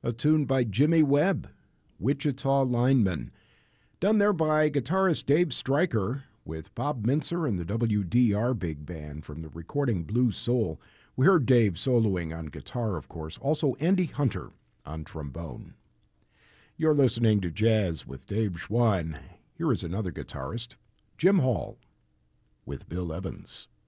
a tune by Jimmy Webb, Wichita Lineman, done there by guitarist Dave Stryker with Bob Mintzer and the WDR Big Band from the recording Blue Soul. We heard Dave soloing on guitar, of course, also Andy Hunter on trombone. You're listening to Jazz with Dave Schwein. Here is another guitarist, Jim Hall, with Bill Evans.